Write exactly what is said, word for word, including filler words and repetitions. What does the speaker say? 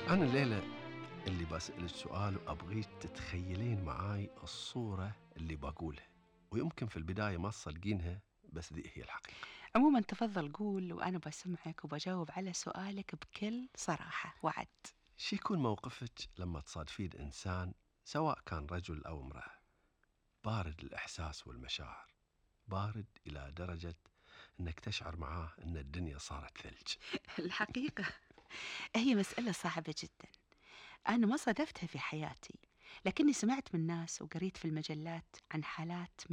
أنا الليلة اللي بسألك سؤال وأبغيك تتخيلين معاي الصورة اللي بقولها، ويمكن في البداية ما تصدقينها بس ذي هي الحقيقة. عموما تفضل قول وأنا بسمعك وبجاوب على سؤالك بكل صراحة، وعد. شي يكون موقفك لما تصادفين إنسان سواء كان رجل أو امرأة بارد الإحساس والمشاعر، بارد إلى درجة أنك تشعر معاه أن الدنيا صارت ثلج. الحقيقة هي مسألة صعبة جدا، أنا ما صادفتها في حياتي، لكني سمعت من ناس وقريت في المجلات عن حالات